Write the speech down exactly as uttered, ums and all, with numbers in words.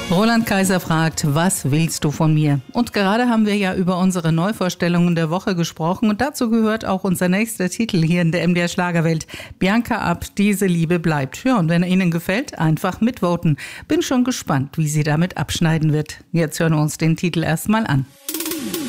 Roland Kaiser fragt, was willst du von mir? Und gerade haben wir ja über unsere Neuvorstellungen der Woche gesprochen und dazu gehört auch unser nächster Titel hier in der M D R Schlagerwelt. Bianca Ab, diese Liebe bleibt. Ja, und wenn er Ihnen gefällt, einfach mitvoten. Bin schon gespannt, wie sie damit abschneiden wird. Jetzt hören wir uns den Titel erstmal an.